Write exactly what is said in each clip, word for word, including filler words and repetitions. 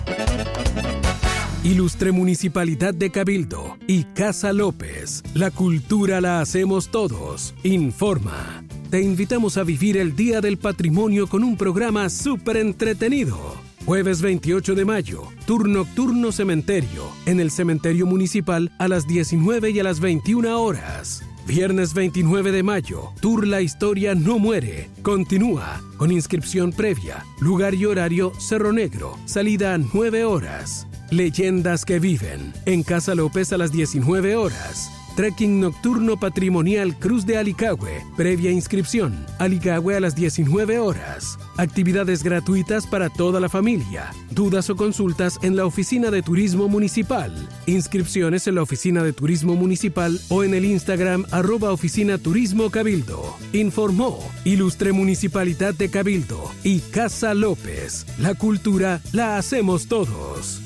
Ilustre Municipalidad de Cabildo y Casa López. La cultura la hacemos todos. Informa. Te invitamos a vivir el Día del Patrimonio con un programa súper entretenido. Jueves veintiocho de mayo, tour nocturno cementerio, en el Cementerio Municipal a las diecinueve y a las veintiuna horas. Viernes veintinueve de mayo, tour La Historia No Muere. Continúa con inscripción previa. Lugar y horario Cerro Negro. Salida a nueve horas. Leyendas que viven. En Casa López a las diecinueve horas. Trekking nocturno patrimonial Cruz de Alicagüe. Previa inscripción. Alicagüe a las diecinueve horas. Actividades gratuitas para toda la familia. Dudas o consultas en la Oficina de Turismo Municipal. Inscripciones en la Oficina de Turismo Municipal o en el Instagram arroba Oficina Turismo Cabildo. Informó Ilustre Municipalidad de Cabildo y Casa López. La cultura la hacemos todos.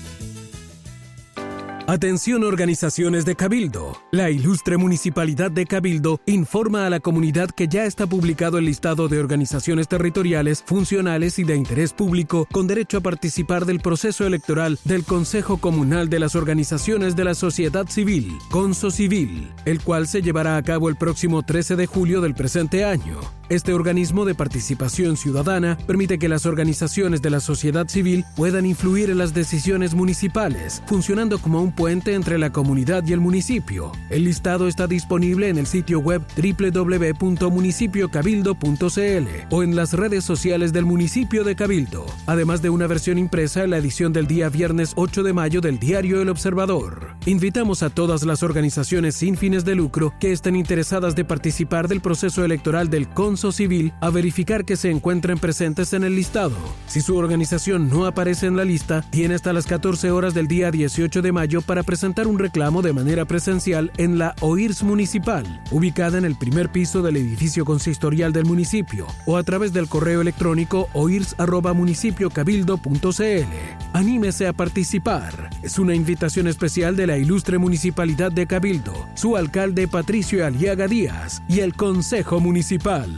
Atención organizaciones de Cabildo. La Ilustre Municipalidad de Cabildo informa a la comunidad que ya está publicado el listado de organizaciones territoriales, funcionales y de interés público con derecho a participar del proceso electoral del Consejo Comunal de las Organizaciones de la Sociedad Civil, CONSOCIVIL, el cual se llevará a cabo el próximo trece de julio del presente año. Este organismo de participación ciudadana permite que las organizaciones de la sociedad civil puedan influir en las decisiones municipales, funcionando como un puente entre la comunidad y el municipio. El listado está disponible en el sitio web doble u doble u doble u punto municipio cabildo punto c l o en las redes sociales del municipio de Cabildo, además de una versión impresa en la edición del día viernes ocho de mayo del diario El Observador. Invitamos a todas las organizaciones sin fines de lucro que estén interesadas de participar del proceso electoral del CONSOCIVIL a verificar que se encuentren presentes en el listado. Si su organización no aparece en la lista, tiene hasta las catorce horas del día dieciocho de mayo para presentar un reclamo de manera presencial en la O I R S municipal, ubicada en el primer piso del edificio consistorial del municipio, o a través del correo electrónico oirs arroba municipio cabildo punto c l. Anímese a participar. Es una invitación especial de la Ilustre Municipalidad de Cabildo, su alcalde Patricio Aliaga Díaz y el Consejo Municipal.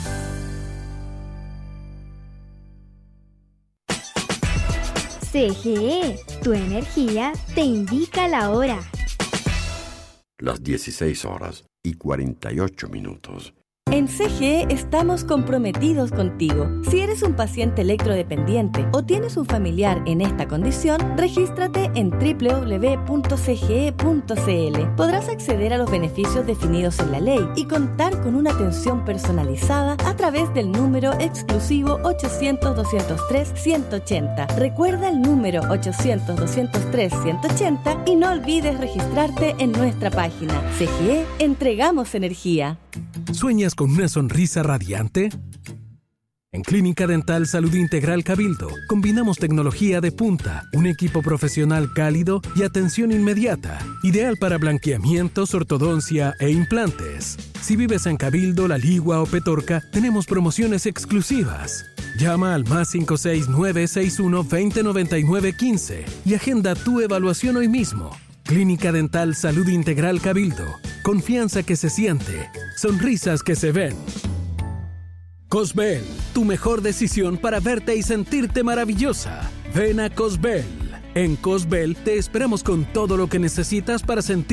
C G E, tu energía te indica la hora. Las dieciséis horas y cuarenta y ocho minutos. En C G E estamos comprometidos contigo. Si eres un paciente electrodependiente o tienes un familiar en esta condición, regístrate en doble u doble u doble u punto c g e punto c l. Podrás acceder a los beneficios definidos en la ley y contar con una atención personalizada a través del número exclusivo ochocientos, doscientos tres, ciento ochenta. Recuerda el número ochocientos, doscientos tres, ciento ochenta y no olvides registrarte en nuestra página. C G E, entregamos energía. ¿Sueñas con una sonrisa radiante? En Clínica Dental Salud Integral Cabildo combinamos tecnología de punta, un equipo profesional cálido y atención inmediata, ideal para blanqueamientos, ortodoncia e implantes. Si vives en Cabildo, La Ligua o Petorca, tenemos promociones exclusivas. Llama al más cinco seis nueve, seis uno, veinte, noventa y nueve, quince y agenda tu evaluación hoy mismo. Clínica Dental Salud Integral Cabildo. Confianza que se siente. Sonrisas que se ven. Cosbel, tu mejor decisión para verte y sentirte maravillosa. Ven a Cosbel. En Cosbel te esperamos con todo lo que necesitas para sentir